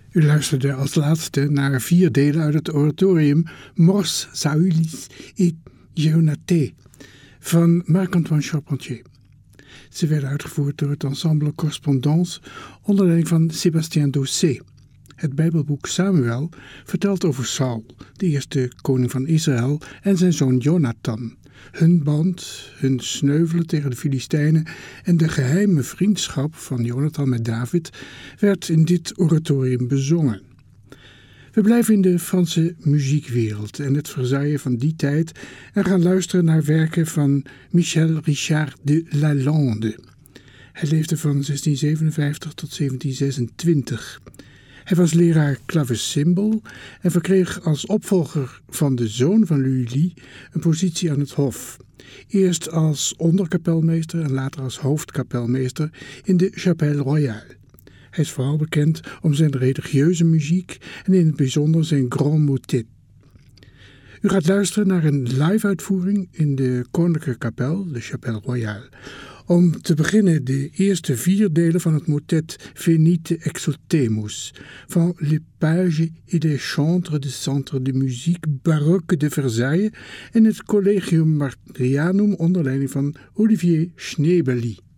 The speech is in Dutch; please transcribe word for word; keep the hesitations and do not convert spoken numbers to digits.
U luisterde als laatste naar vier delen uit het oratorium Mors, Saülis et Jehonaté van Marc-Antoine Charpentier. Ze werden uitgevoerd door het ensemble Correspondance onder leiding van Sébastien Dossé. Het Bijbelboek Samuel vertelt over Saul, de eerste koning van Israël, en zijn zoon Jonathan. Hun band, hun sneuvelen tegen de Filistijnen en de geheime vriendschap van Jonathan met David werd in dit oratorium bezongen. We blijven in de Franse muziekwereld en het Versailles van die tijd en gaan luisteren naar werken van Michel Richard de Lalande. Hij leefde van zestien zevenenvijftig tot zeventien zesentwintig. Hij was leraar klavecimbal en verkreeg als opvolger van de zoon van Lully een positie aan het hof. Eerst als onderkapelmeester en later als hoofdkapelmeester in de Chapelle Royale. Hij is vooral bekend om zijn religieuze muziek en in het bijzonder zijn grand motet. U gaat luisteren naar een live-uitvoering in de Koninklijke Kapel, de Chapelle Royale. Om te beginnen de eerste vier delen van het motet Venite Exultemus van Les Pages et des Chantres du Centre de Musique Baroque de Versailles en het Collegium Marianum onder leiding van Olivier Schnebely.